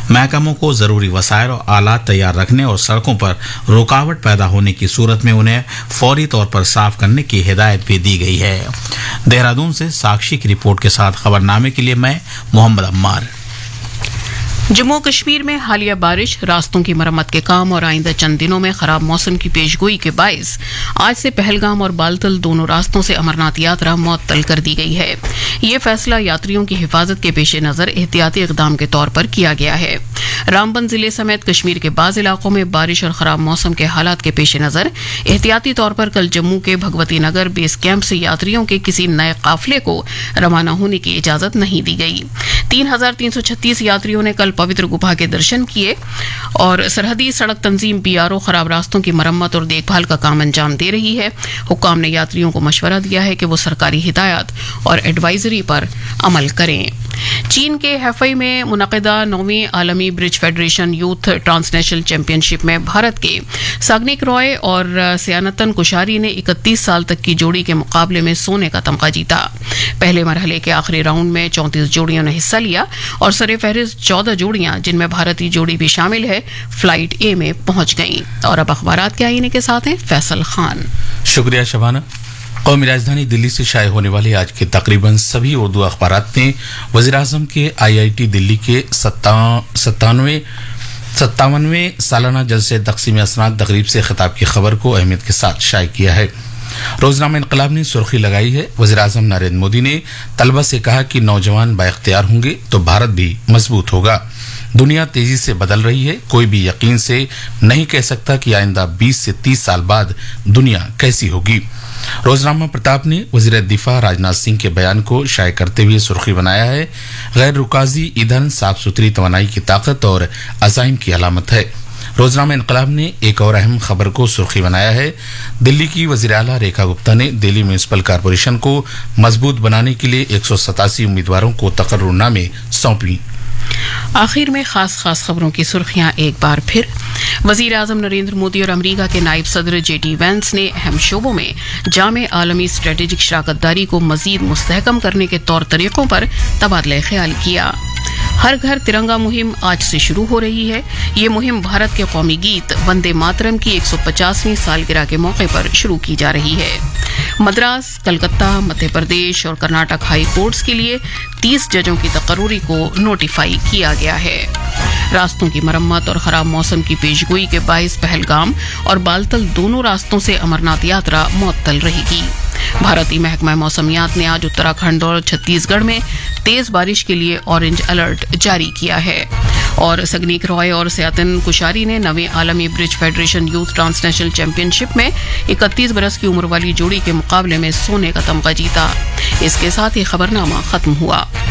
महकमों को जरूरी वसाइल और आलात तैयार रखने और सड़कों पर रुकावट पैदा होने की सूरत में उन्हें फौरी तौर पर साफ करने की हिदायत भी दी गई है। देहरादून से साक्षी की रिपोर्ट के साथ खबरनामे के लिए मैं मोहम्मद अम्मार। जम्मू कश्मीर में हालिया बारिश, रास्तों की मरम्मत के काम और आइंदा चंद दिनों में खराब मौसम की पेशगोई के बायस आज से पहलगाम और बालतल दोनों रास्तों से अमरनाथ यात्रा मुअत्तल कर दी गई है। ये फैसला यात्रियों की हिफाजत के पेश नजर एहतियाती इकदाम के तौर पर किया गया है। रामबन जिले समेत कश्मीर के बाज इलाकों में बारिश और खराब मौसम के हालात के पेश नजर एहतियाती तौर पर कल जम्मू के भगवती नगर बेस कैंप से यात्रियों के किसी नए काफिले को रवाना होने की इजाजत नहीं दी गई। 3,336 यात्रियों ने कल पवित्र गुफा के दर्शन किए और सरहदी सड़क तंजीम बीआरओ खराब रास्तों की मरम्मत और देखभाल का काम अंजाम दे रही है। हुक्काम ने यात्रियों को मशवरा दिया है कि वो सरकारी हिदायत और एडवाइजरी पर अमल करें। चीन के हैफई में मुनक़िदा 9वीं आलमी bridge federation youth transnational championship में भारत के साग्निक रॉय और सियानतन कुशारी ने 31 साल तक की जोड़ी के मुकाबले में सोने का तमगा जीता। पहले मरहले के आखिरी राउंड में 34 जोड़ियों ने हिस्सा लिया और सरे-फहरिस्त 14 जोड़ियां, जिनमें भारतीय जोड़ी भी शामिल है, फ्लाइट ए में पहुंच गईं। और अब अखबारात के आईने के साथ हैं फैसल खान। शुक्रिया शबाना। कौमी राजधानी दिल्ली से शाये होने वाले आज के तकरीबन सभी उर्दू अखबारात ने वज़ीर-ए-आज़म के IIT दिल्ली के 57वें सालाना जलसे तक़सीम असनाद तकरीब से खिताब की खबर को अहमियत के साथ शाये किया है। रोजनामा इनकलाब ने सुर्खी लगाई है, वज़ीर-ए-आज़म नरेंद्र मोदी ने तलबा से कहा कि नौजवान बाइख्तियार होंगे तो भारत भी मजबूत होगा। दुनिया तेजी से बदल रही है, कोई भी यकीन से नहीं कह सकता कि आइंदा 20 से 30 साल बाद दुनिया कैसी होगी। रोजनामा प्रताप ने वज़ीर दिफा राजनाथ सिंह के बयान को शाये करते हुए सुर्खी बनाया है, गैर रुकाजी ईंधन साफ सुथरी तवानाई की ताकत और अज़ाइम की अलामत है। रोजनामा इनकलाब ने एक और अहम खबर को सुर्खी बनाया है, दिल्ली की वज़ीर आला रेखा गुप्ता ने दिल्ली म्यूनिसिपल कॉरपोरेशन को मजबूत बनाने के लिए 187 उम्मीदवारों को तकर्रुरनामे सौंपी। आखिर में खास खबरों की सुर्खियां एक बार फिर। वज़ीर आज़म नरेंद्र मोदी और अमेरिका के नायब सदर JD वैंस ने अहम शोबों में जामे आलमी स्ट्रेटेजिक शराकतदारी को मजीद मुस्तहकम करने के तौर तरीकों पर तबादला ख्याल किया। हर घर तिरंगा मुहिम आज से शुरू हो रही है। ये मुहिम भारत के कौमी गीत वंदे मातरम की 150वीं सालगिरह के मौके पर शुरू की जा रही है। मद्रास, कलकत्ता, मध्य प्रदेश और कर्नाटक हाई कोर्ट्स के लिए 30 जजों की तकर्रुरी को नोटिफाई किया गया है। रास्तों की मरम्मत और खराब मौसम की पेशगोई के बायस पहलगाम और बालतल दोनों रास्तों से अमरनाथ यात्रा मुअत्तल रहेगी। भारतीय महकमा मौसमियात ने आज उत्तराखंड और छत्तीसगढ़ में तेज बारिश के लिए ऑरेंज अलर्ट जारी किया है। और सगनीक रॉय और सियातन कुशारी ने 9वीं आलमी bridge federation youth transnational championship में 31 बरस की उम्र वाली जोड़ी के मुकाबले में सोने का तमगा जीता। इसके साथ ही खबरनामा खत्म हुआ।